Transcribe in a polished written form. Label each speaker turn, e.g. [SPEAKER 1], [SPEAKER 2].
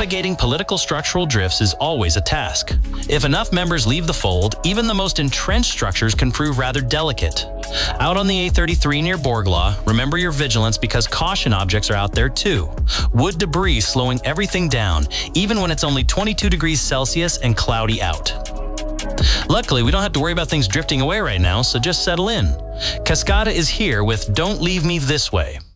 [SPEAKER 1] navigating political structural drifts is always a task. If enough members leave the fold, even the most entrenched structures can prove rather delicate. Out on the A33 near Borgla, remember your vigilance because caution objects are out there too. Wood debris slowing everything down, even when it's only 22 degrees Celsius and cloudy out. Luckily, we don't have to worry about things drifting away right now, so just settle in. Cascada is here with Don't Leave Me This Way.